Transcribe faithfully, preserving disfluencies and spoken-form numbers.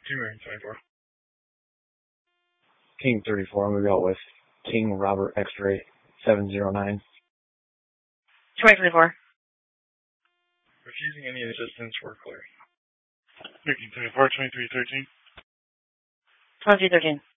Two Marine twenty-four. King thirty-four, I'm going to go with King Robert X-Ray seven zero nine. twenty twenty-four. Refusing any assistance, we're clear. King twenty-four, twenty-three thirteen. twenty-three thirteen.